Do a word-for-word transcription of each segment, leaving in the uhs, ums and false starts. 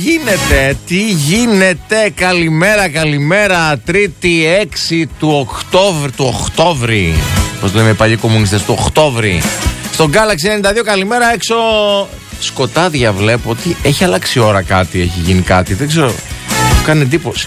γίνεται, τι γίνεται, καλημέρα, καλημέρα, Τρίτη έξι του Οκτώβρη, του Οκτώβρη, πώς λέμε οι παλιοί κομμουνιστές, του Οκτώβρη, στον Galaxy ενενήντα δύο, καλημέρα, έξω σκοτάδια βλέπω, ότι έχει αλλάξει η ώρα κάτι, έχει γίνει κάτι, δεν ξέρω, μου κάνει εντύπωση.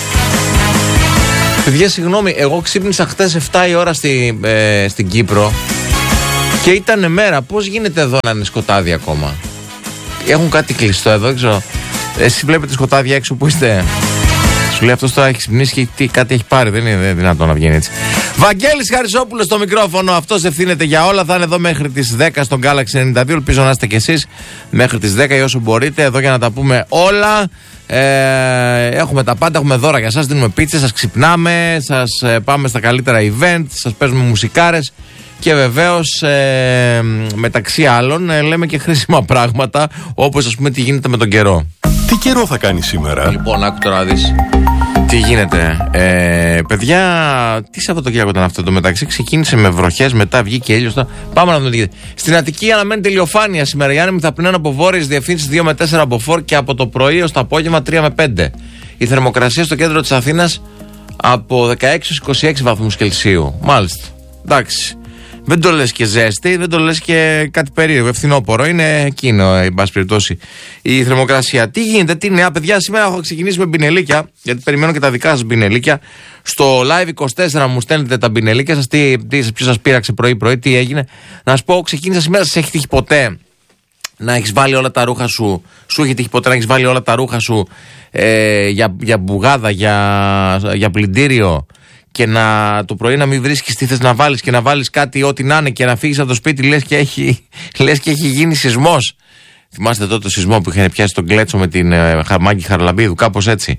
Παιδιά, συγγνώμη, εγώ ξύπνησα χτες εφτά η ώρα στη, ε, στην Κύπρο και ήταν μέρα, πώς γίνεται εδώ να είναι σκοτάδι ακόμα? Έχουν κάτι κλειστό εδώ, δεν ξέρω. Εσείς βλέπετε σκοτάδια έξω που είστε? Σου λέει αυτός τώρα έχει ξυπνήσει και τι, κάτι έχει πάρει. Δεν είναι δυνατόν να βγαίνει έτσι. Βαγγέλης Χαρισόπουλος στο μικρόφωνο. Αυτός ευθύνεται για όλα. Θα είναι εδώ μέχρι τις δέκα στον Galaxy ενενήντα δύο. Ελπίζω να είστε κι εσείς μέχρι τις δέκα ή όσο μπορείτε. Εδώ για να τα πούμε όλα. Ε, έχουμε τα πάντα. Έχουμε δώρα για σας. Δίνουμε πίτσες. Σας ξυπνάμε. Σας ε, πάμε στα καλύτερα event. Σας παίζουμε μουσικάρες. Και βεβαίως ε, μεταξύ άλλων ε, λέμε και χρήσιμα πράγματα, όπως ας πούμε τι γίνεται με τον καιρό. Τι καιρό θα κάνει σήμερα? Λοιπόν, άκου τώρα να δεις τι γίνεται. Ε, παιδιά, τι Σαββατοκύριακο ήταν αυτό? Το μεταξύ ξεκίνησε με βροχές, μετά βγήκε ήλιος. Πάμε να δούμε τι γίνεται. Στην Αττική αναμένεται ηλιοφάνεια σήμερα. Οι άνεμοι θα πνέουν από βόρειες διευθύνσεις δύο με τέσσερα μποφόρ και από το πρωί ως το απόγευμα τρία με πέντε. Η θερμοκρασία στο κέντρο της Αθήνας από δεκαέξι έως είκοσι έξι βαθμούς Κελσίου. Μάλιστα. Εντάξει. Δεν το λες και ζέστη, δεν το λες και κάτι περίεργο, ευθυνόπορο. Είναι εκείνο, εν πάση περιπτώσει, η θερμοκρασία. Τι γίνεται, τι νέα, παιδιά? Σήμερα έχω ξεκινήσει με μπινελίκια, γιατί περιμένω και τα δικά σας μπινελίκια. Στο Live είκοσι τέσσερα μου στέλνετε τα μπινελίκια σας, τι, τι, ποιος σας πείραξε πρωί-πρωί, τι έγινε. Να σας πω, ξεκίνησα σήμερα, σας έχει τύχει ποτέ να έχεις βάλει όλα τα ρούχα σου, σου έχει τύχει ποτέ να έχεις βάλει όλα τα ρούχα σου ε, για, για μπουγάδα, για, για πλυντήριο, και να, το πρωί να μην βρίσκεις τι θες να βάλεις και να βάλεις κάτι ό,τι να είναι και να φύγεις από το σπίτι λες και έχει, λες και έχει γίνει σεισμός? Θυμάστε τότε το σεισμό που είχαν πιάσει τον Κλέτσο με την ε, Μάγκη Χαρλαμπίδου, κάπως έτσι.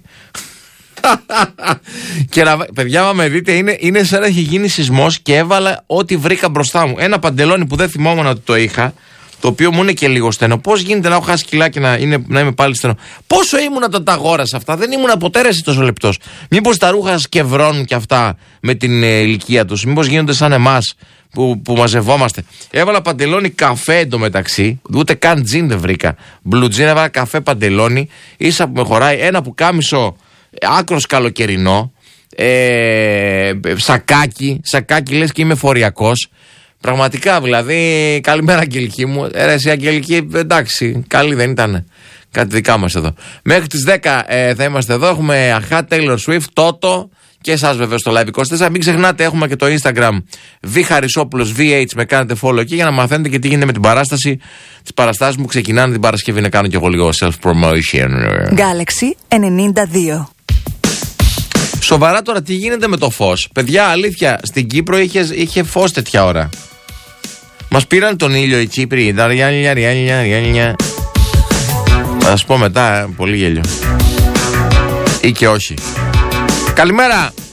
Και να, παιδιά, άμα με δείτε, είναι, είναι σαν να έχει γίνει σεισμός και έβαλα ό,τι βρήκα μπροστά μου. Ένα παντελόνι που δεν θυμόμουν ότι το είχα, το οποίο μου είναι και λίγο στενό. Πώς γίνεται να έχω χάσει κιλά και να, είναι, να είμαι πάλι στενό? Πόσο ήμουν όταν τα αγόρασα αυτά? Δεν ήμουν ποτέ ρε τόσο λεπτός. Μήπως τα ρούχα σκευρώνουν και αυτά με την ε, ηλικία τους? Μήπως γίνονται σαν εμάς που, που μαζευόμαστε? Έβαλα παντελόνι καφέ εντωμεταξύ, ούτε καν τζιν δεν βρήκα. Μπλουτζίν, έβαλα καφέ παντελόνι, ίσα που με χωράει, ένα πουκάμισο άκρος καλοκαιρινό, ε, σακάκι, σακάκι λες και είμαι φοριακός. Πραγματικά, δηλαδή, καλημέρα Αγγελική μου. Ε, εσύ Αγγελική, εντάξει, καλή δεν ήταν? Κάτι δικά μας εδώ. Μέχρι τις δέκα ε, θα είμαστε εδώ. Έχουμε Αχά, Taylor Swift, Τότο και εσάς βεβαίως στο Live είκοσι τέσσερα. Μην ξεχνάτε, έχουμε και το Instagram Β Χαρισόπουλος βι έιτς. Με κάνετε follow εκεί για να μαθαίνετε και τι γίνεται με την παράσταση. Τις παραστάσεις μου ξεκινάνε την Παρασκευή, να κάνω και εγώ λίγο self-promotion. Galaxy ενενήντα δύο. Σοβαρά τώρα, τι γίνεται με το φως? Παιδιά, αλήθεια, στην Κύπρο είχε, είχε φως τέτοια ώρα. Μας πήραν τον ήλιο οι Κύπροι. Θα σας πω μετά, πολύ γέλιο. Ή και όχι. Καλημέρα!